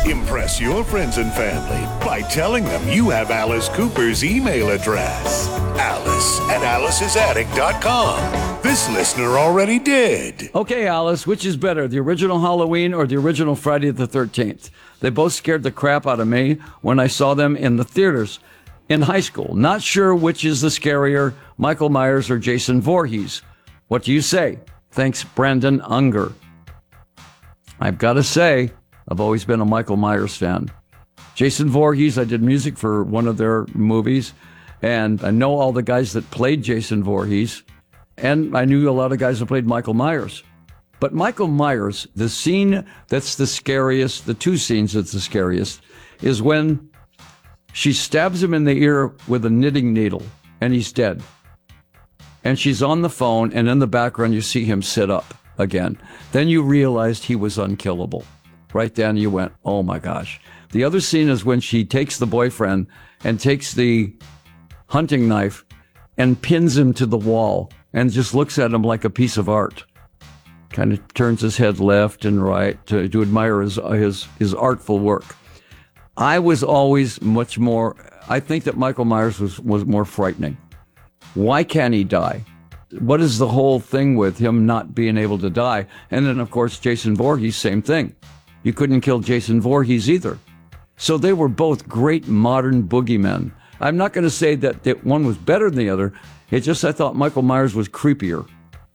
Impress your friends and family by telling them you have Alice Cooper's email address. Alice at Alice'sAttic.com. This listener already did. Okay, Alice, which is better, the original Halloween or the original Friday the 13th? They both scared the crap out of me when I saw them in the theaters in high school. Not sure which is the scarier, Michael Myers or Jason Voorhees. What do you say? Thanks, Brandon Unger. I've got to say, I've always been a Michael Myers fan. Jason Voorhees, I did music for one of their movies, and I know all the guys that played Jason Voorhees, and I knew a lot of guys that played Michael Myers. But Michael Myers, the scene that's the scariest, the two scenes that's the scariest, is when she stabs him in the ear with a knitting needle, and he's dead. And she's on the phone, and in the background you see him sit up again. Then you realized he was unkillable. Right then you went, oh my gosh. The other scene is when she takes the boyfriend and takes the hunting knife and pins him to the wall and just looks at him like a piece of art. Kind of turns his head left and right to admire his artful work. I was always much more, I think that Michael Myers was more frightening. Why can't he die? What is the whole thing with him not being able to die? And then, of course, Jason Voorhees, same thing. You couldn't kill Jason Voorhees either. So they were both great modern boogeymen. I'm not going to say that one was better than the other. It's just I thought Michael Myers was creepier.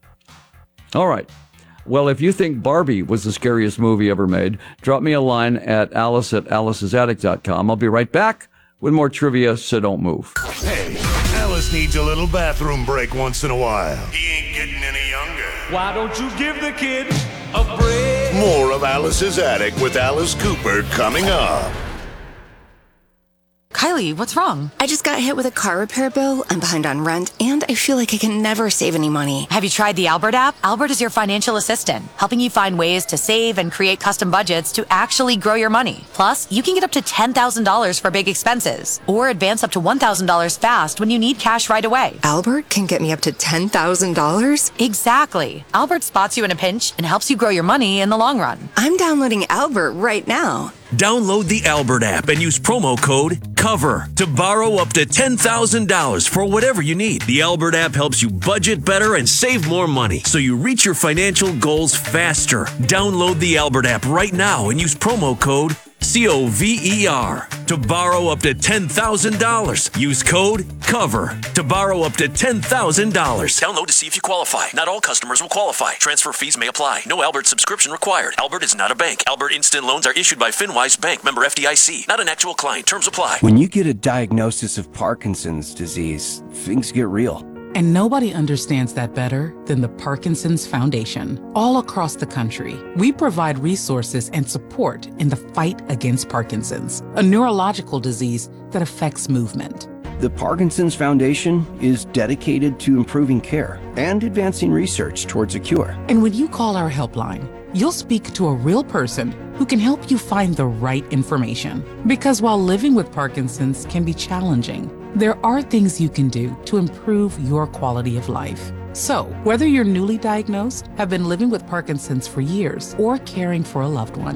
All right. Well, if you think Barbie was the scariest movie ever made, drop me a line at Alice@Alice'sAttic.com. I'll be right back with more trivia, so don't move. Hey, Alice needs a little bathroom break once in a while. He ain't getting any younger. Why don't you give the kid a break? More of Alice's Attic with Alice Cooper coming up. Kylie, what's wrong? I just got hit with a car repair bill. I'm behind on rent, and I feel like I can never save any money. Have you tried the Albert app? Albert is your financial assistant, helping you find ways to save and create custom budgets to actually grow your money. Plus, you can get up to $10,000 for big expenses, or advance up to $1,000 fast when you need cash right away. Albert can get me up to $10,000? Exactly. Albert spots you in a pinch and helps you grow your money in the long run. I'm downloading Albert right now. Download the Albert app and use promo code COVER to borrow up to $10,000 for whatever you need. The Albert app helps you budget better and save more money so you reach your financial goals faster. Download the Albert app right now and use promo code COVER to borrow up to $10,000. Use code COVER to borrow up to $10,000. Download to see if you qualify. Not all customers will qualify. Transfer fees may apply. No Albert subscription required. Albert is not a bank. Albert Instant Loans are issued by FinWise Bank, member FDIC. Not an actual client. Terms apply. When you get a diagnosis of Parkinson's disease, things get real. And nobody understands that better than the Parkinson's Foundation. All across the country, we provide resources and support in the fight against Parkinson's, a neurological disease that affects movement. The Parkinson's Foundation is dedicated to improving care and advancing research towards a cure. And when you call our helpline, you'll speak to a real person who can help you find the right information. Because while living with Parkinson's can be challenging, there are things you can do to improve your quality of life. So, whether you're newly diagnosed, have been living with Parkinson's for years, or caring for a loved one,